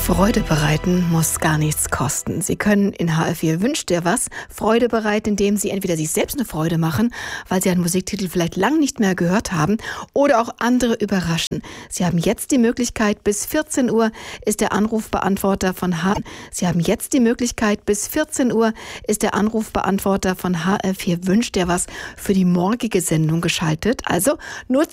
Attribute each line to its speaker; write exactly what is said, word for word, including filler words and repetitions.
Speaker 1: Freude bereiten muss gar nichts kosten. Sie können in H R vier Wünscht dir was Freude bereiten, indem Sie entweder sich selbst eine Freude machen, weil Sie einen Musiktitel vielleicht lang nicht mehr gehört haben, oder auch andere überraschen. Sie haben jetzt die Möglichkeit, bis vierzehn Uhr ist der Anrufbeantworter von H. Sie haben jetzt die Möglichkeit, bis vierzehn Uhr ist der Anrufbeantworter von H R vier Wünscht dir was für die morgige Sendung geschaltet. Also nutzen